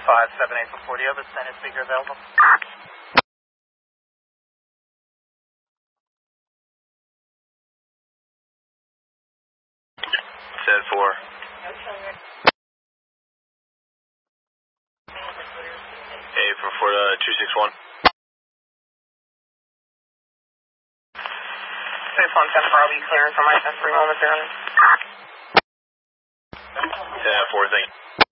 578 for 40 over. Senate speaker available. 10-4. Hey, from 4 to 261. 617 for be clearing for my test for momentarily. 10-4, thank you.